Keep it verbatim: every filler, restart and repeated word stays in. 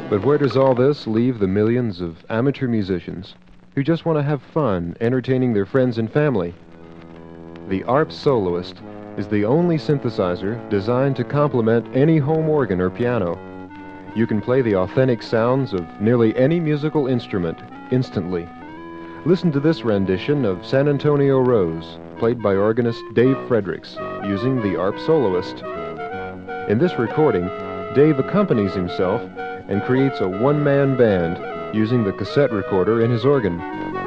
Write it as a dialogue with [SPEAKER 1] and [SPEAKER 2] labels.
[SPEAKER 1] But where does all this leave the millions of amateur musicians who just want to have fun entertaining their friends and family? The A R P Soloist is the only synthesizer designed to complement any home organ or piano. You can play the authentic sounds of nearly any musical instrument instantly. Listen to this rendition of San Antonio Rose, played by organist Dave Fredericks, using the A R P Soloist. In this recording, Dave accompanies himself and creates a one-man band using the cassette recorder in his organ.